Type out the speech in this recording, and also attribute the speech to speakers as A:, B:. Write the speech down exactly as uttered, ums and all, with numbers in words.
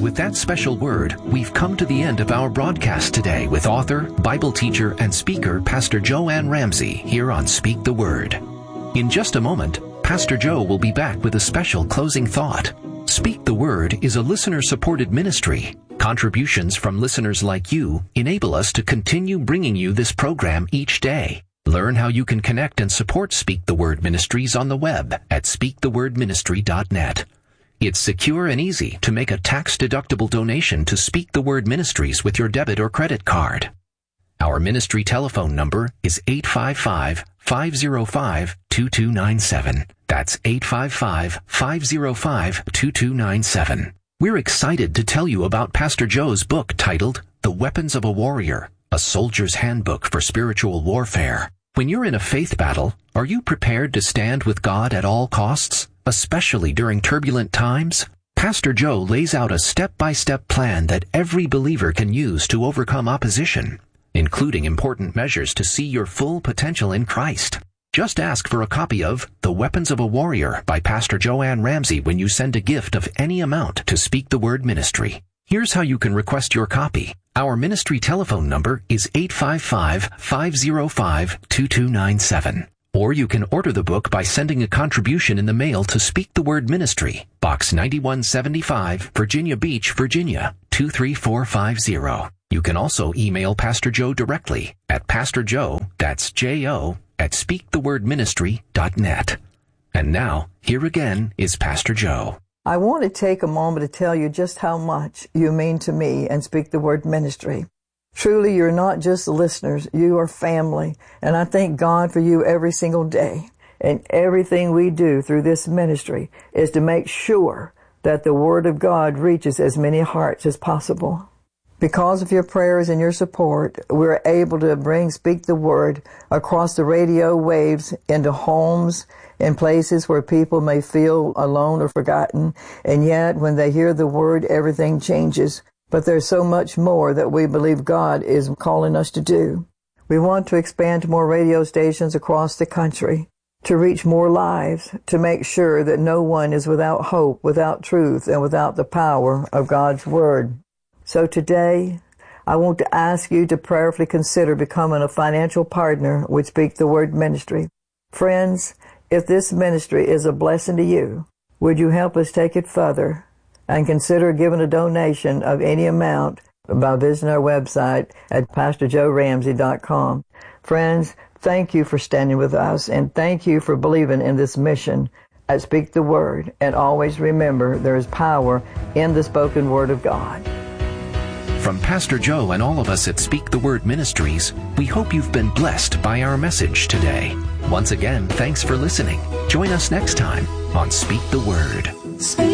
A: with that special word, we've come to the end of our broadcast today with author, Bible teacher, and speaker Pastor Joanne Ramsey here on Speak the Word. In just a moment, Pastor Joe will be back with a special closing thought. Speak the Word is a listener-supported ministry. Contributions from listeners like you enable us to continue bringing you this program each day. Learn how you can connect and support Speak the Word Ministries on the web at speak the word ministry dot net. It's secure and easy to make a tax-deductible donation to Speak the Word Ministries with your debit or credit card. Our ministry telephone number is eight five five, five zero five, two two nine seven. That's eight five five, five zero five, two two nine seven. We're excited to tell you about Pastor Joe's book titled The Weapons of a Warrior, a Soldier's Handbook for Spiritual Warfare. When you're in a faith battle, are you prepared to stand with God at all costs, especially during turbulent times? Pastor Joe lays out a step-by-step plan that every believer can use to overcome opposition, including important measures to see your full potential in Christ. Just ask for a copy of The Weapons of a Warrior by Pastor Joanne Ramsey when you send a gift of any amount to Speak the Word Ministry. Here's how you can request your copy. Our ministry telephone number is eight five five, five zero five, two two nine seven. Or you can order the book by sending a contribution in the mail to Speak the Word Ministry, Box ninety-one seventy-five, Virginia Beach, Virginia, two three four five zero. You can also email Pastor Joe directly at Pastor Joe, that's J O, at speak the word ministry dot net. And now, here again is Pastor Joe.
B: I want to take a moment to tell you just how much you mean to me and Speak the Word Ministry. Truly, you're not just listeners, you are family, and I thank God for you every single day. And everything we do through this ministry is to make sure that the Word of God reaches as many hearts as possible. Because of your prayers and your support, we're able to bring Speak the Word across the radio waves into homes and places where people may feel alone or forgotten. And yet, when they hear the Word, everything changes. But there's so much more that we believe God is calling us to do. We want to expand to more radio stations across the country, to reach more lives, to make sure that no one is without hope, without truth, and without the power of God's Word. So today, I want to ask you to prayerfully consider becoming a financial partner with Speak the Word Ministry. Friends, if this ministry is a blessing to you, would you help us take it further and consider giving a donation of any amount by visiting our website at pastor joe ramsey dot com. Friends, thank you for standing with us, and thank you for believing in this mission at Speak the Word. And always remember, there is power in the spoken Word of God.
A: From Pastor Joe and all of us at Speak the Word Ministries, we hope you've been blessed by our message today. Once again, thanks for listening. Join us next time on Speak the Word.